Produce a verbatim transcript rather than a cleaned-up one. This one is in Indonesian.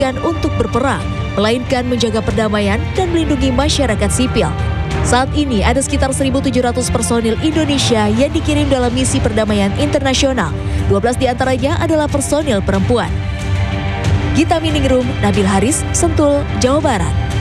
untuk berperang, melainkan menjaga perdamaian dan melindungi masyarakat sipil. Saat ini ada sekitar seribu tujuh ratus personil Indonesia yang dikirim dalam misi perdamaian internasional. dua belas diantaranya adalah personil perempuan. Gita Miningrum, Nabil Haris, Sentul, Jawa Barat.